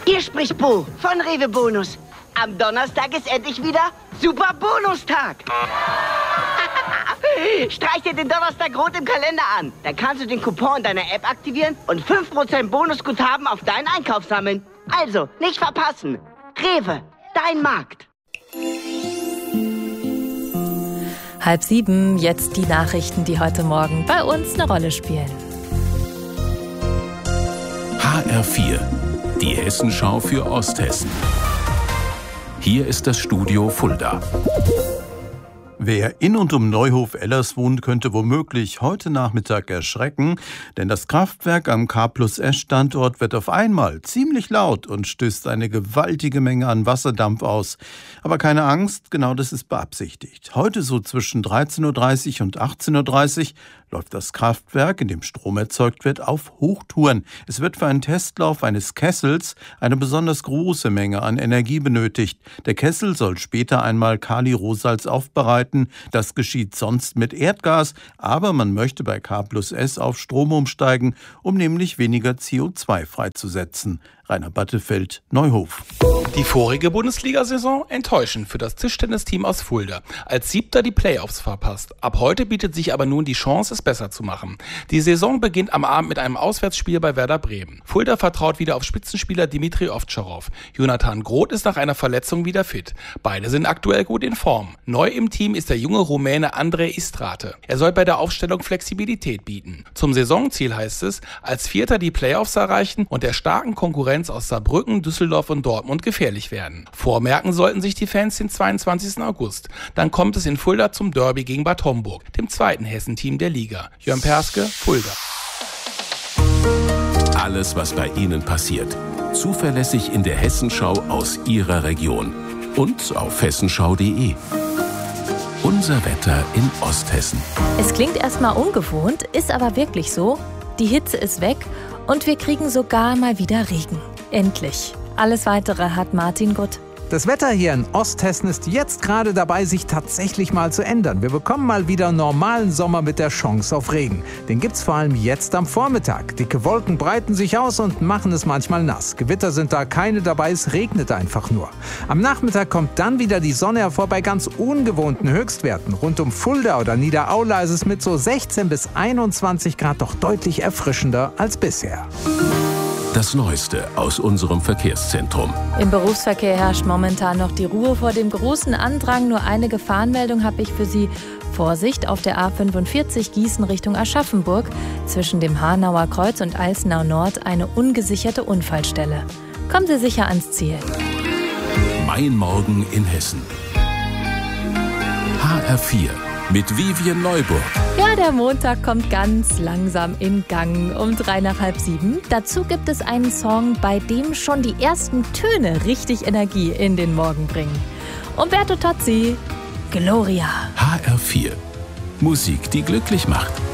Hier spricht Bo von Rewe Bonus. Am Donnerstag ist endlich wieder Super Bonustag. Streich dir den Donnerstag rot im Kalender an. Dann kannst du den Coupon in deiner App aktivieren und 5% Bonusguthaben auf deinen Einkauf sammeln. Also, nicht verpassen. Rewe, dein Markt. 6:30, jetzt die Nachrichten, die heute Morgen bei uns eine Rolle spielen. HR4, die Hessenschau für Osthessen. Hier ist das Studio Fulda. Wer in und um Neuhof-Ellers wohnt, könnte womöglich heute Nachmittag erschrecken, denn das Kraftwerk am K+S-Standort wird auf einmal ziemlich laut und stößt eine gewaltige Menge an Wasserdampf aus. Aber keine Angst, genau das ist beabsichtigt. Heute so zwischen 13:30 und 18:30 läuft das Kraftwerk, in dem Strom erzeugt wird, auf Hochtouren. Es wird für einen Testlauf eines Kessels eine besonders große Menge an Energie benötigt. Der Kessel soll später einmal Kali-Rohsalz aufbereiten. Das geschieht sonst mit Erdgas, aber man möchte bei K+S auf Strom umsteigen, um nämlich weniger CO2 freizusetzen. Rainer Battefeld, Neuhof. Die vorige Bundesliga-Saison enttäuschend für das Tischtennisteam aus Fulda. Als Siebter die Playoffs verpasst. Ab heute bietet sich aber nun die Chance, es besser zu machen. Die Saison beginnt am Abend mit einem Auswärtsspiel bei Werder Bremen. Fulda vertraut wieder auf Spitzenspieler Dimitri Ovtcharov. Jonathan Groth ist nach einer Verletzung wieder fit. Beide sind aktuell gut in Form. Neu im Team ist der junge Rumäne Andrei Istrate. Er soll bei der Aufstellung Flexibilität bieten. Zum Saisonziel heißt es, als Vierter die Playoffs erreichen und der starken Konkurrenz aus Saarbrücken, Düsseldorf und Dortmund gefährlich werden. Vormerken sollten sich die Fans den 22. August. Dann kommt es in Fulda zum Derby gegen Bad Homburg, dem zweiten Hessenteam der Liga. Jörn Perske, Fulda. Alles, was bei Ihnen passiert. Zuverlässig in der Hessenschau aus Ihrer Region. Und auf hessenschau.de. Unser Wetter in Osthessen. Es klingt erstmal ungewohnt, ist aber wirklich so. Die Hitze ist weg und wir kriegen sogar mal wieder Regen. Endlich. Alles Weitere hat Martin Gutt. Das Wetter hier in Osthessen ist jetzt gerade dabei, sich tatsächlich mal zu ändern. Wir bekommen mal wieder normalen Sommer mit der Chance auf Regen. Den gibt's vor allem jetzt am Vormittag. Dicke Wolken breiten sich aus und machen es manchmal nass. Gewitter sind da keine dabei, es regnet einfach nur. Am Nachmittag kommt dann wieder die Sonne hervor bei ganz ungewohnten Höchstwerten. Rund um Fulda oder Niederaula ist es mit so 16 bis 21 Grad doch deutlich erfrischender als bisher. Das Neueste aus unserem Verkehrszentrum. Im Berufsverkehr herrscht momentan noch die Ruhe vor dem großen Andrang. Nur eine Gefahrenmeldung habe ich für Sie. Vorsicht auf der A45 Gießen Richtung Aschaffenburg. Zwischen dem Hanauer Kreuz und Alzenau Nord eine ungesicherte Unfallstelle. Kommen Sie sicher ans Ziel. Mein Morgen in Hessen. HR4 mit Vivien Neuburg. Ja, der Montag kommt ganz langsam in Gang um 6:03. Dazu gibt es einen Song, bei dem schon die ersten Töne richtig Energie in den Morgen bringen. Umberto Tozzi, Gloria. HR4. Musik, die glücklich macht.